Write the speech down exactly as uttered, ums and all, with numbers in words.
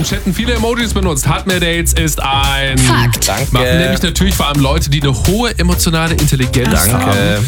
Chatten viele Emojis benutzt. Hat mehr Dates ist ein Fakt. Danke. Machen nämlich natürlich vor allem Leute, die eine hohe emotionale Intelligenz Danke. haben.